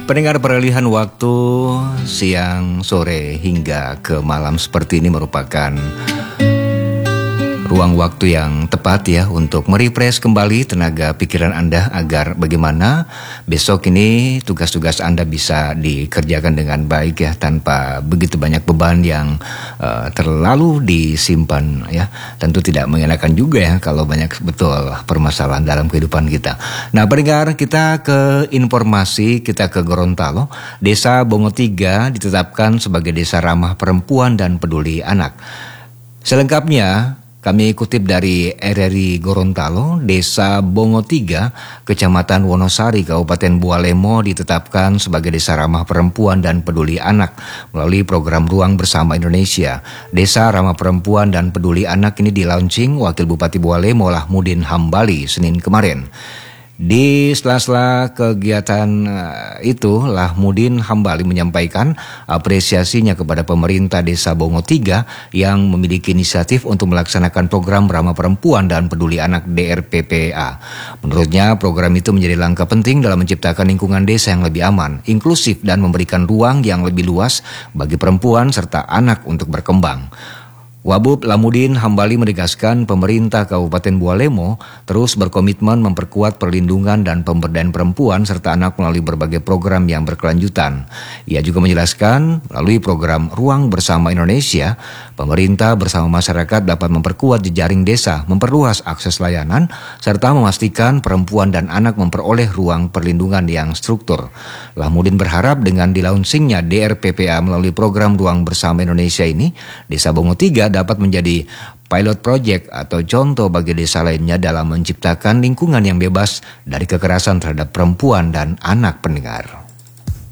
Pendengar, peralihan waktu siang, sore hingga ke malam seperti ini merupakan ruang waktu yang tepat ya untuk merefresh kembali tenaga pikiran Anda agar bagaimana besok ini tugas-tugas Anda bisa dikerjakan dengan baik ya, tanpa begitu banyak beban yang terlalu disimpan ya. Tentu tidak mengenakan juga ya kalau banyak betul permasalahan dalam kehidupan kita. Nah, pendengar, kita ke informasi, kita ke Gorontalo. Desa Bongo 3 ditetapkan sebagai desa ramah perempuan dan peduli anak. Selengkapnya kami kutip dari RRI Gorontalo. Desa Bongo 3, Kecamatan Wonosari, Kabupaten Bualemo ditetapkan sebagai desa ramah perempuan dan peduli anak melalui program Ruang Bersama Indonesia. Desa ramah perempuan dan peduli anak ini dilaunching Wakil Bupati Bualemo Lahmudin Hambali Senin kemarin. Di sela-sela kegiatan itu, Lahmudin Hambali menyampaikan apresiasinya kepada pemerintah Desa Bongo 3 yang memiliki inisiatif untuk melaksanakan program ramah perempuan dan peduli anak DRPPA. Menurutnya, program itu menjadi langkah penting dalam menciptakan lingkungan desa yang lebih aman, inklusif, dan memberikan ruang yang lebih luas bagi perempuan serta anak untuk berkembang. Wabub Lahmudin Hambali menegaskan pemerintah Kabupaten Bualemo terus berkomitmen memperkuat perlindungan dan pemberdayaan perempuan serta anak melalui berbagai program yang berkelanjutan. Ia juga menjelaskan melalui program Ruang Bersama Indonesia, pemerintah bersama masyarakat dapat memperkuat jejaring desa, memperluas akses layanan, serta memastikan perempuan dan anak memperoleh ruang perlindungan yang struktur. Lahmudin berharap dengan dilaunchingnya DRPPA melalui program Ruang Bersama Indonesia ini, Desa Bongo 3 dapat menjadi pilot project atau contoh bagi desa lainnya dalam menciptakan lingkungan yang bebas dari kekerasan terhadap perempuan dan anak, pendengar.